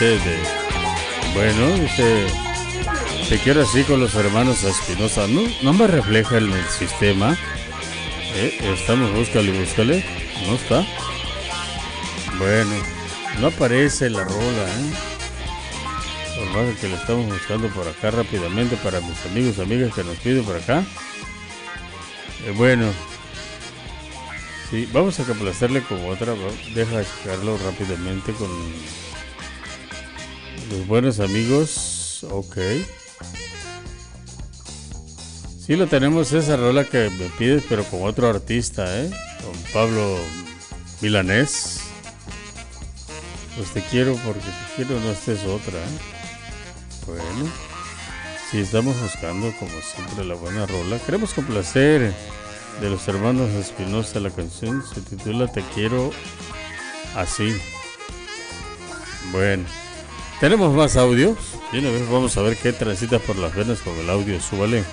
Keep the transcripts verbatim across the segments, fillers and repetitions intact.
dice de... Bueno, dice... Te quiero así con los hermanos Espinosa. No, no me refleja en el sistema. Eh, estamos, búscale, búscale. No está. Bueno, no aparece la rola, ¿eh? Por más que la estamos buscando por acá rápidamente para mis amigos y amigas que nos piden por acá. Eh, bueno, sí, vamos a complacerle con otra. Deja checarlo rápidamente con los buenos amigos. Ok. Sí, lo tenemos, esa rola que me pides, pero con otro artista, ¿eh? Con Pablo Milanés. Pues te quiero porque te quiero, no, esta es otra, ¿eh? Bueno, sí, estamos buscando como siempre la buena rola. Queremos complacer de los hermanos Espinosa. La canción se titula Te quiero así. Bueno, tenemos más audios y una vez vamos a ver qué transita por las venas con el audio. Súbale.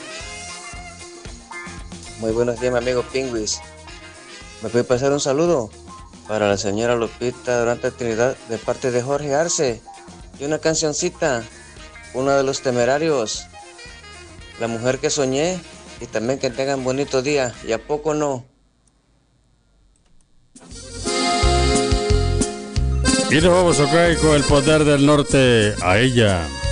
Muy buenos días, mi amigo Pingüis. ¿Me puede pasar un saludo para la señora Lupita Durante Trinidad de parte de Jorge Arce? Y una cancioncita, una de Los Temerarios, La mujer que soñé, y también que tengan bonito día. ¿Y a poco no? Y nos vamos acá con el poder del norte, A ella.